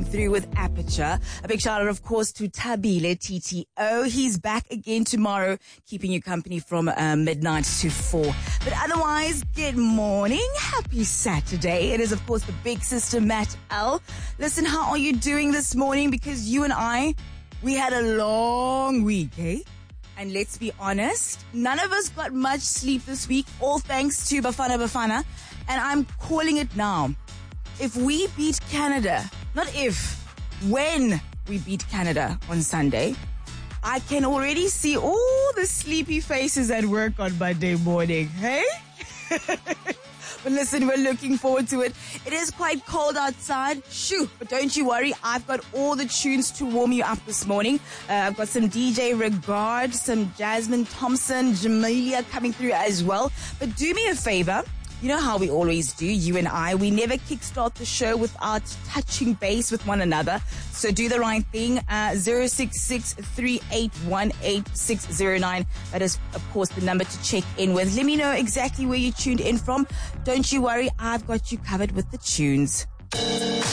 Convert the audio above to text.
through with Aperture. A big shout out, of course, to Tabile TTO. He's back again tomorrow, keeping you company from midnight to 4. But otherwise, good morning. Happy Saturday. It is, of course, the big sister, Matt L. Listen, how are you doing this morning? Because you and I, we had a long week, eh? And let's be honest, none of us got much sleep this week, all thanks to Bafana. And I'm calling it now. If we beat Canada, not if, when we beat Canada on Sunday, I can already see all the sleepy faces at work on Monday morning, hey? But listen, we're looking forward to it. It is quite cold outside. Shoo! But don't you worry, I've got all the tunes to warm you up this morning. I've got some DJ Regard, some Jasmine Thompson, Jamelia coming through as well. But do me a favor. You know how we always do, you and I. We never kickstart the show without touching base with one another. So do the right thing. 066-3818-609. That is, of course, the number to check in with. Let me know exactly where you tuned in from. Don't you worry, I've got you covered with the tunes.